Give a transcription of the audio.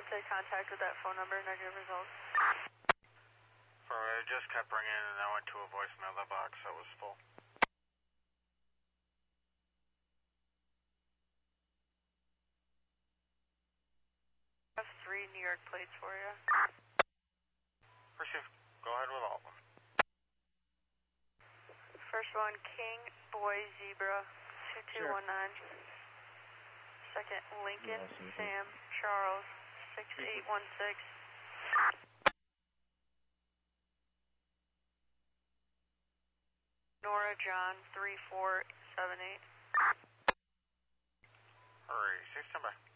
take contact with that phone number, negative results. Sorry, it just kept ringing and I went to a voicemail. The box that was full. I have 3 New York plates for you. Received. Go ahead with all of them. First one, King Boy Zebra 2219. Second, Lincoln Sam Charles 6816. Nora John 3478. Hurry, 6 stand by.